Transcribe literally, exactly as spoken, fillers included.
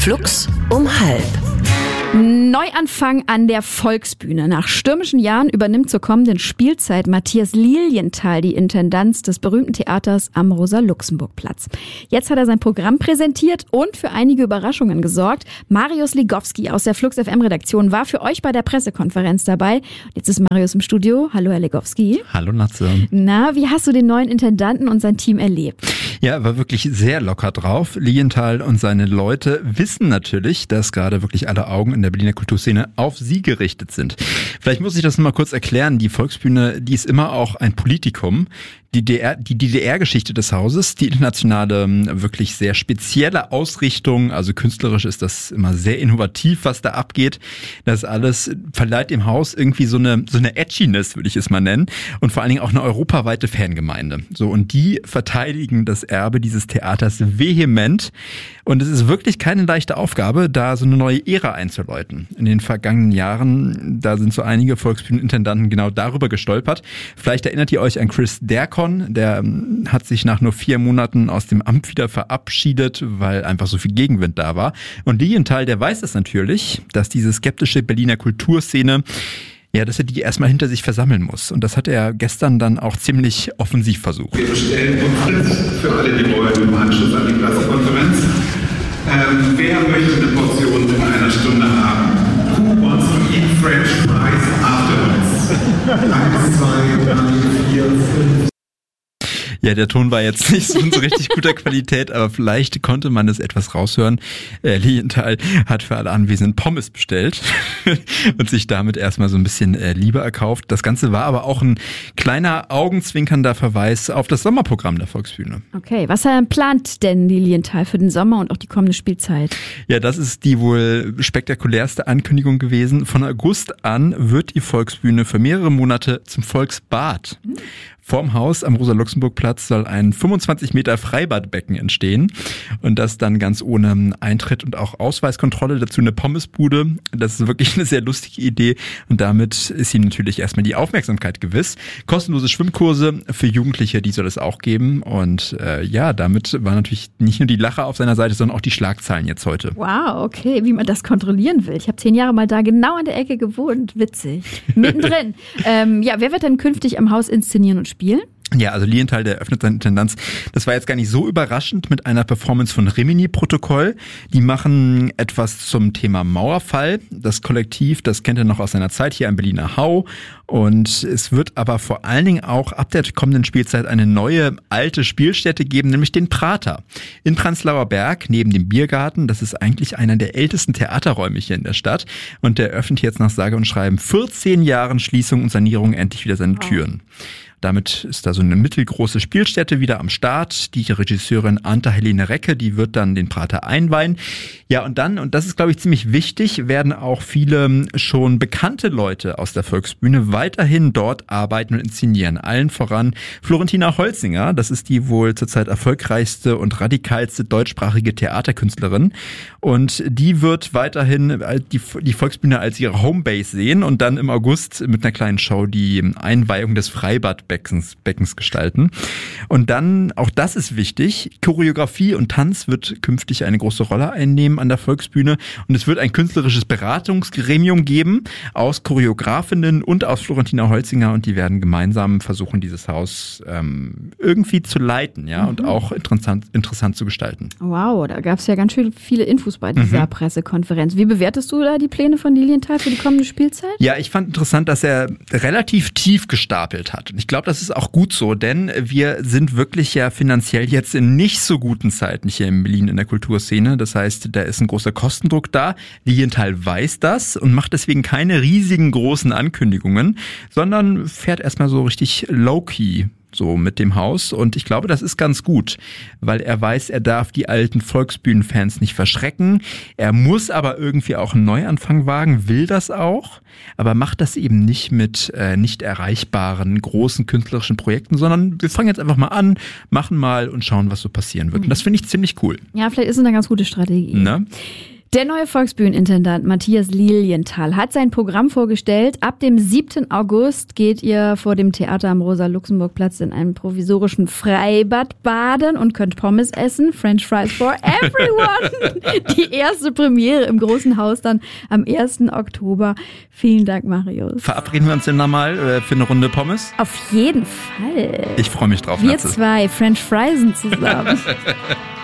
Flux um halb. Neuanfang an der Volksbühne. Nach stürmischen Jahren übernimmt zur kommenden Spielzeit Matthias Lilienthal die Intendanz des berühmten Theaters am Rosa-Luxemburg-Platz. Jetzt hat er sein Programm präsentiert und für einige Überraschungen gesorgt. Marius Legowski aus der Flux F M-Redaktion war für euch bei der Pressekonferenz dabei. Jetzt ist Marius im Studio. Hallo, Herr Legowski. Hallo, Natze. Na, wie hast du den neuen Intendanten und sein Team erlebt? Ja, er war wirklich sehr locker drauf. Lilienthal und seine Leute wissen natürlich, dass gerade wirklich alle Augen in der Berliner Kulturszene auf sie gerichtet sind. Vielleicht muss ich das mal kurz erklären. Die Volksbühne, die ist immer auch ein Politikum. Die D D R, die D D R-Geschichte des Hauses, die internationale, wirklich sehr spezielle Ausrichtung, also künstlerisch ist das immer sehr innovativ, was da abgeht. Das alles verleiht dem Haus irgendwie so eine, so eine Edginess, würde ich es mal nennen, und vor allen Dingen auch eine europaweite Fangemeinde. So, und die verteidigen das Erbe dieses Theaters vehement. Und es ist wirklich keine leichte Aufgabe, da so eine neue Ära einzuläuten. In den vergangenen Jahren, da sind so einige Volksbühnenintendanten genau darüber gestolpert. Vielleicht erinnert ihr euch an Chris Derkon. Der hat sich nach nur vier Monaten aus dem Amt wieder verabschiedet, weil einfach so viel Gegenwind da war. Und Lilienthal, der weiß es natürlich, dass diese skeptische Berliner Kulturszene, ja, dass er die erstmal hinter sich versammeln muss. Und das hat er gestern dann auch ziemlich offensiv versucht. Wir bestellen uns für alle, die wollen, im Anschluss an die Pressekonferenz. Ähm, wer möchte eine Portion in einer Stunde haben? Who wants to eat French fries afterwards? Eins, zwei, drei, vier, fünf. Ja, der Ton war jetzt nicht so in so richtig guter Qualität, aber vielleicht konnte man es etwas raushören. Äh, Lilienthal hat für alle Anwesenden Pommes bestellt und sich damit erstmal so ein bisschen äh, Liebe erkauft. Das Ganze war aber auch ein kleiner augenzwinkernder Verweis auf das Sommerprogramm der Volksbühne. Okay, was plant denn Lilienthal für den Sommer und auch die kommende Spielzeit? Ja, das ist die wohl spektakulärste Ankündigung gewesen. Von August an wird die Volksbühne für mehrere Monate zum Volksbad. Hm. Vorm Haus am Rosa-Luxemburg-Platz soll ein fünfundzwanzig Meter Freibadbecken entstehen und das dann ganz ohne Eintritt und auch Ausweiskontrolle, dazu eine Pommesbude. Das ist wirklich eine sehr lustige Idee und damit ist ihm natürlich erstmal die Aufmerksamkeit gewiss. Kostenlose Schwimmkurse für Jugendliche, die soll es auch geben und äh, ja, damit war natürlich nicht nur die Lacher auf seiner Seite, sondern auch die Schlagzeilen jetzt heute. Wow, okay, wie man das kontrollieren will. Ich habe zehn Jahre mal da genau an der Ecke gewohnt, witzig. Mittendrin. ähm, ja, wer wird denn künftig am Haus inszenieren und spielen? Ja, also Lilienthal, der eröffnet seine Intendanz. Das war jetzt gar nicht so überraschend mit einer Performance von Rimini-Protokoll. Die machen etwas zum Thema Mauerfall. Das Kollektiv, das kennt er noch aus seiner Zeit hier am Berliner Hau. Und es wird aber vor allen Dingen auch ab der kommenden Spielzeit eine neue alte Spielstätte geben, nämlich den Prater. In Prenzlauer Berg, neben dem Biergarten. Das ist eigentlich einer der ältesten Theaterräume hier in der Stadt. Und der öffnet jetzt nach sage und schreiben vierzehn Jahren Schließung und Sanierung endlich wieder seine Türen. Damit ist da so eine mittelgroße Spielstätte wieder am Start. Die Regisseurin Anta Helene Recke, die wird dann den Prater einweihen. Ja, und dann, und das ist, glaube ich, ziemlich wichtig, werden auch viele schon bekannte Leute aus der Volksbühne weiterhin dort arbeiten und inszenieren. Allen voran Florentina Holzinger, das ist die wohl zurzeit erfolgreichste und radikalste deutschsprachige Theaterkünstlerin. Und die wird weiterhin die, die Volksbühne als ihre Homebase sehen und dann im August mit einer kleinen Show die Einweihung des Freibadbeckens Beckens gestalten. Und dann, auch das ist wichtig, Choreografie und Tanz wird künftig eine große Rolle einnehmen an der Volksbühne und es wird ein künstlerisches Beratungsgremium geben aus Choreografinnen und aus Florentina Holzinger und die werden gemeinsam versuchen, dieses Haus ähm, irgendwie zu leiten, ja, mhm. und auch interessant, interessant zu gestalten. Wow, da gab es ja ganz schön viele Infos bei dieser mhm. Pressekonferenz. Wie bewertest du da die Pläne von Lilienthal für die kommende Spielzeit? Ja, ich fand interessant, dass er relativ tief gestapelt hat. Und ich glaube, das ist auch gut so, denn wir sind wirklich ja finanziell jetzt in nicht so guten Zeiten hier in Berlin in der Kulturszene. Das heißt, da ist ein großer Kostendruck da. Lilienthal weiß das und macht deswegen keine riesigen großen Ankündigungen, sondern fährt erstmal so richtig low-key so mit dem Haus und ich glaube, das ist ganz gut, weil er weiß, er darf die alten Volksbühnenfans nicht verschrecken. Er muss aber irgendwie auch einen Neuanfang wagen, will das auch, aber macht das eben nicht mit äh, nicht erreichbaren großen künstlerischen Projekten, sondern wir fangen jetzt einfach mal an, machen mal und schauen, was so passieren wird. Und das finde ich ziemlich cool. Ja, vielleicht ist es eine ganz gute Strategie. Ne? Der neue Volksbühnenintendant Matthias Lilienthal hat sein Programm vorgestellt. Ab dem siebten August geht ihr vor dem Theater am Rosa-Luxemburg-Platz in einem provisorischen Freibad baden und könnt Pommes essen. French Fries for everyone. Die erste Premiere im Großen Haus dann am ersten Oktober. Vielen Dank, Marius. Verabreden wir uns denn nochmal äh, für eine Runde Pommes? Auf jeden Fall. Ich freue mich drauf, Wir Natze. zwei French Friesen zusammen.